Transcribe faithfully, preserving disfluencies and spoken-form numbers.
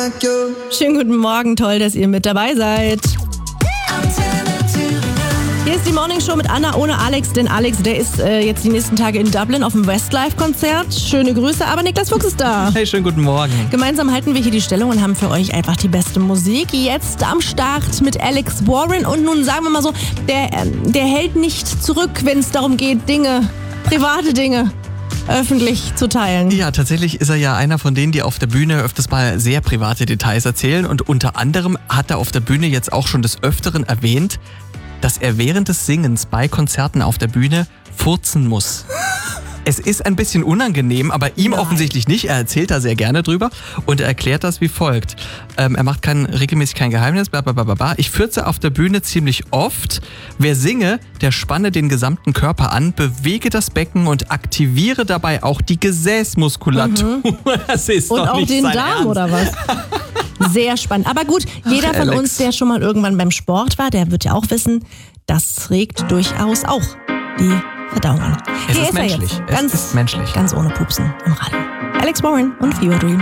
Schönen guten Morgen, toll, dass ihr mit dabei seid. Hier ist die Morning Show mit Anna ohne Alex, denn Alex, der ist äh, jetzt die nächsten Tage in Dublin auf dem Westlife-Konzert. Schöne Grüße, aber Niklas Fuchs ist da. Hey, schönen guten Morgen. Gemeinsam halten wir hier die Stellung und haben für euch einfach die beste Musik. Jetzt am Start mit Alex Warren und nun sagen wir mal so, der, äh, der hält nicht zurück, wenn es darum geht, Dinge, private Dinge öffentlich zu teilen. Ja, tatsächlich ist er ja einer von denen, die auf der Bühne öfters mal sehr private Details erzählen und unter anderem hat er auf der Bühne jetzt auch schon des Öfteren erwähnt, dass er während des Singens bei Konzerten auf der Bühne furzen muss. Es ist ein bisschen unangenehm, aber ihm Nein. offensichtlich nicht. Er erzählt da sehr gerne drüber und er erklärt das wie folgt. Ähm, er macht kein, regelmäßig kein Geheimnis. Blablabla. Ich fürze auf der Bühne ziemlich oft. Wer singe, der spanne den gesamten Körper an, bewege das Becken und aktiviere dabei auch die Gesäßmuskulatur. Mhm. Das ist und doch auch nicht den sein Darm Ernst. Oder was? Sehr spannend. Aber gut, jeder Ach, von Alex. uns, der schon mal irgendwann beim Sport war, der wird ja auch wissen, das regt durchaus auch die Verdauung an. Es Hier ist er menschlich. jetzt. Es Ganz, ist menschlich. Ganz ohne Pupsen im Radio. Alex Warren und Fever Dream.